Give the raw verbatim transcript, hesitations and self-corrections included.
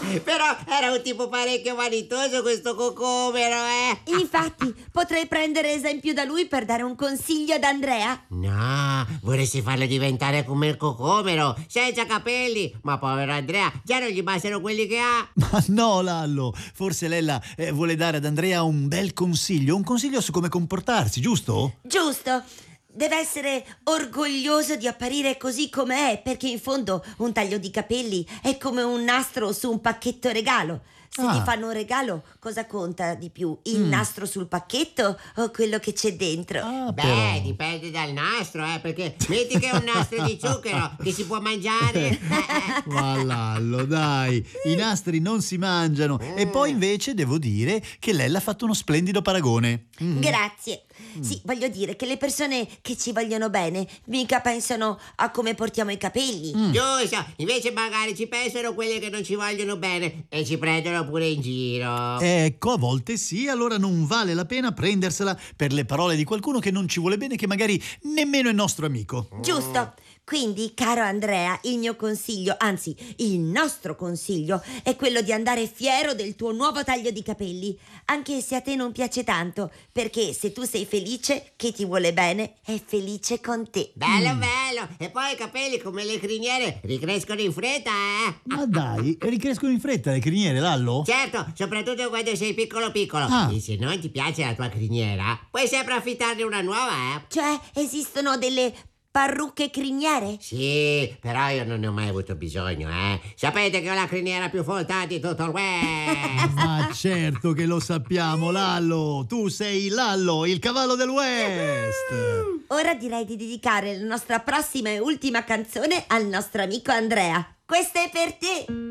Però era un tipo parecchio vanitoso questo cocomero, eh. Infatti, potrei prendere esempio da lui per dare un consiglio ad Andrea. No, vorresti farlo diventare come il cocomero, senza capelli. Ma povero Andrea, già non gli bastano quelli che ha. Ma no, Lallo, forse Lella eh, vuole dare ad Andrea un bel consiglio, un consiglio su come comportarsi, giusto? Giusto. Deve essere orgoglioso di apparire così com'è, perché in fondo un taglio di capelli è come un nastro su un pacchetto regalo. Se Ah. ti fanno un regalo, cosa conta di più? Il Mm. nastro sul pacchetto o quello che c'è dentro? Ah, Beh, però. dipende dal nastro, eh, perché metti che è un nastro di zucchero che si può mangiare. eh, eh. Ma Lallo, dai, i nastri non si mangiano. E poi invece devo dire che Lella ha fatto uno splendido paragone. Mm. Grazie. Sì, voglio dire che le persone che ci vogliono bene mica pensano a come portiamo i capelli. Giusto, invece magari ci pensano quelli che non ci vogliono bene e ci prendono pure in giro. Ecco, a volte sì, allora non vale la pena prendersela per le parole di qualcuno che non ci vuole bene, che magari nemmeno è nostro amico. Giusto. Quindi, caro Andrea, il mio consiglio, anzi, il nostro consiglio, è quello di andare fiero del tuo nuovo taglio di capelli, anche se a te non piace tanto, perché se tu sei felice, chi ti vuole bene è felice con te. Bello, bello. E poi i capelli come le criniere ricrescono in fretta, eh. Ma dai, ricrescono in fretta le criniere, Lallo? Certo, soprattutto quando sei piccolo piccolo. Ah. E se non ti piace la tua criniera, puoi sempre affittarne una nuova, eh. Cioè, esistono delle parrucche criniere? Sì, però io non ne ho mai avuto bisogno, eh. Sapete che ho la criniera più folta di tutto il web. Ma certo che lo sappiamo, Lallo. Tu sei Lallo, il cavallo del West. Ora direi di dedicare la nostra prossima e ultima canzone al nostro amico Andrea. Questa è per te!